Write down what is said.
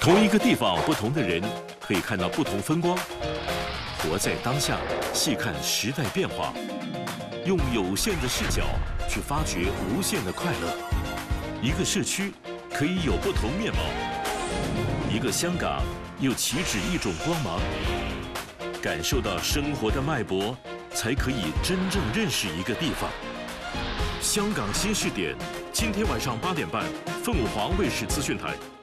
同一个地方，不同的人可以看到不同风光。活在当下，细看时代变化，用有限的视角去发掘无限的快乐。一个社区可以有不同面貌，一个香港又岂止一种光芒？感受到生活的脉搏，才可以真正认识一个地方。香港新视点，今天晚上8点半，凤凰卫视资讯台。